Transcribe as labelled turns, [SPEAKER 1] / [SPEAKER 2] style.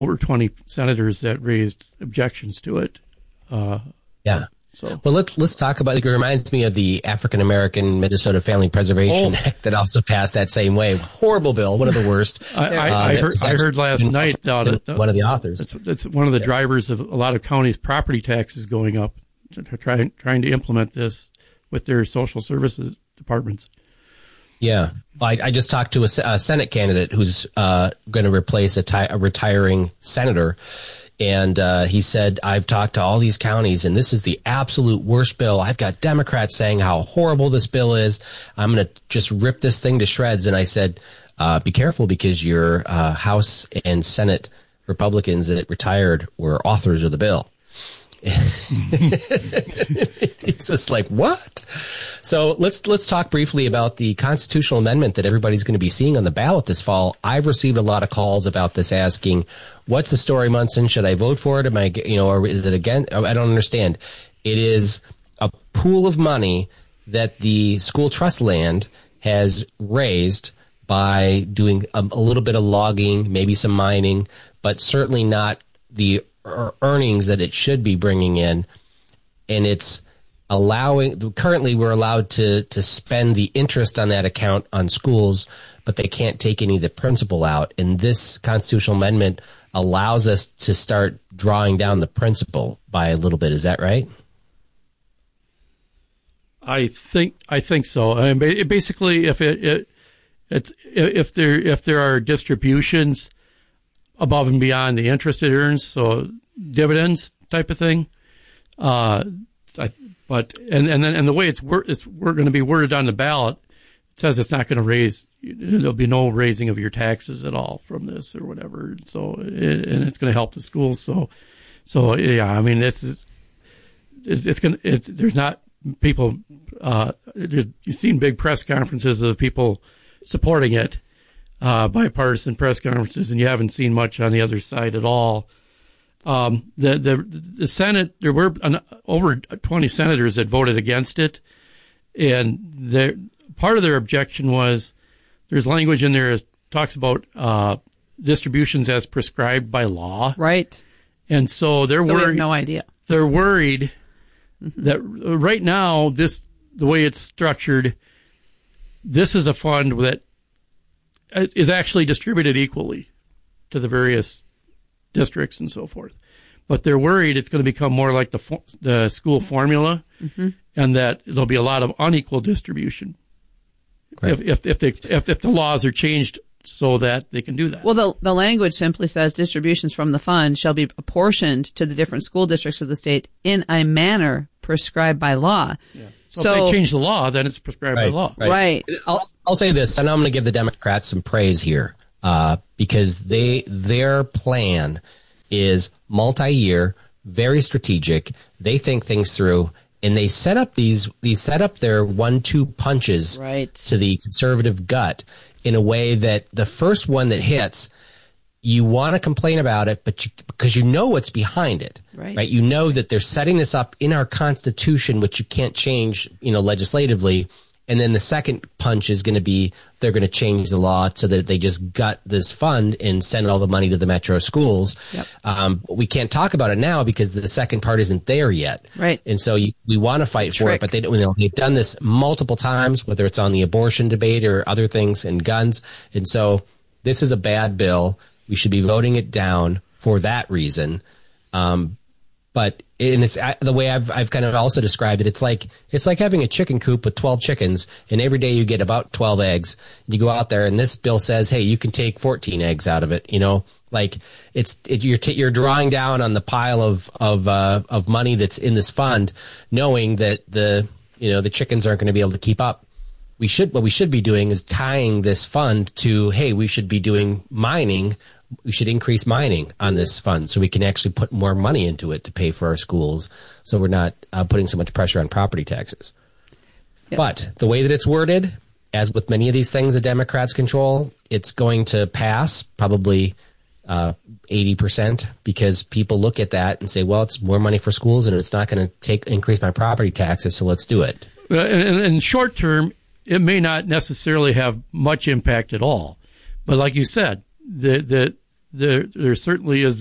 [SPEAKER 1] over 20 senators that raised objections to it.
[SPEAKER 2] Yeah.
[SPEAKER 1] So,
[SPEAKER 2] well, let's talk about. It reminds me of the African American Minnesota Family Preservation Act that also passed that same way. Horrible bill, one of the worst.
[SPEAKER 1] I heard last night
[SPEAKER 2] one of the authors.
[SPEAKER 1] It's one of the drivers of a lot of counties' property taxes going up. Trying to implement this with their social services departments.
[SPEAKER 2] Yeah, I just talked to a Senate candidate who's going to replace a retiring senator. And he said, I've talked to all these counties, and this is the absolute worst bill. I've got Democrats saying how horrible this bill is. I'm going to just rip this thing to shreds. And I said, be careful, because your House and Senate Republicans that retired were authors of the bill. It's just like, what? So let's talk briefly about the constitutional amendment that everybody's going to be seeing on the ballot this fall. I've received a lot of calls about this, asking, what's the story, Munson? Should I vote for it? Am I, or is it again? I don't understand. It is a pool of money that the school trust land has raised by doing a little bit of logging, maybe some mining, but certainly not the earnings that it should be bringing in. And it's currently we're allowed to spend the interest on that account on schools, but they can't take any of the principal out. And this constitutional amendment allows us to start drawing down the principal by a little bit. Is that right?
[SPEAKER 1] I think so. I mean, basically, if there are distributions above and beyond the interest it earns, so dividends type of thing. But the way we're going to be worded on the ballot, it says it's not going to raise. There'll be no raising of your taxes at all from this or whatever. So and it's going to help the schools. So yeah, I mean, there's not people. You've seen big press conferences of people supporting it. Bipartisan press conferences, and you haven't seen much on the other side at all. The Senate, there were over 20 senators that voted against it, and part of their objection was there's language in there that talks about distributions as prescribed by law.
[SPEAKER 3] Right.
[SPEAKER 1] And so they're worried. We have
[SPEAKER 3] no idea.
[SPEAKER 1] They're worried that right now, the way it's structured, this is a fund that is actually distributed equally to the various districts and so forth. But they're worried it's going to become more like the school formula, and that there'll be a lot of unequal distribution if the laws are changed so that they can do that.
[SPEAKER 3] Well, the language simply says distributions from the fund shall be apportioned to the different school districts of the state in a manner prescribed by law.
[SPEAKER 1] Yeah. So if they change the law, then it's prescribed by law.
[SPEAKER 3] Right.
[SPEAKER 2] I'll say this, and I'm going to give the Democrats some praise here, because their plan is multi-year, very strategic. They think things through, and they set up their 1-2 punches to the conservative gut in a way that the first one that hits, you want to complain about it, but because you know what's behind it, right? You know that they're setting this up in our Constitution, which you can't change, legislatively. And then the second punch is going to be they're going to change the law so that they just gut this fund and send all the money to the metro schools. Yep. We can't talk about it now because the second part isn't there yet.
[SPEAKER 3] Right.
[SPEAKER 2] And so we want to fight for it, but they've done this multiple times, whether it's on the abortion debate or other things and guns. And so this is a bad bill. We should be voting it down for that reason. But it's the way I've kind of also described it. It's like having a chicken coop with 12 chickens, and every day you get about 12 eggs. You go out there, and this bill says, "Hey, you can take 14 eggs out of it." You're drawing down on the pile of money that's in this fund, knowing that the chickens aren't going to be able to keep up. What we should be doing is tying this fund to, hey, we should be doing mining. We should increase mining on this fund so we can actually put more money into it to pay for our schools, so we're not putting so much pressure on property taxes. Yep. But the way that it's worded, as with many of these things the Democrats control, it's going to pass probably 80%, because people look at that and say, well, it's more money for schools and it's not going to increase my property taxes, so let's do it.
[SPEAKER 1] In short term, it may not necessarily have much impact at all. But like you said, the there certainly is